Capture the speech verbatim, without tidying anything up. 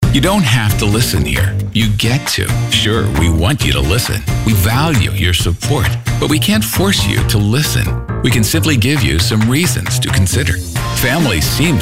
You don't have to listen here. You get to. Sure, we want you to listen. We value your support, but we can't force you to listen. We can simply give you some reasons to consider. Families seem